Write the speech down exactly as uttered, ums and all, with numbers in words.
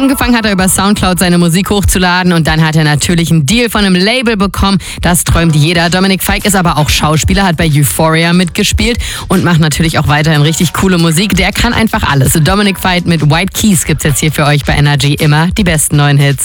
Angefangen hat er über Soundcloud seine Musik hochzuladen und dann hat er natürlich einen Deal von einem Label bekommen. Das träumt jeder. Dominik Fike ist aber auch Schauspieler, hat bei Euphoria mitgespielt und macht natürlich auch weiterhin richtig coole Musik. Der kann einfach alles. Dominik Fike mit White Keys gibt's jetzt hier für euch bei Energy immer die besten neuen Hits.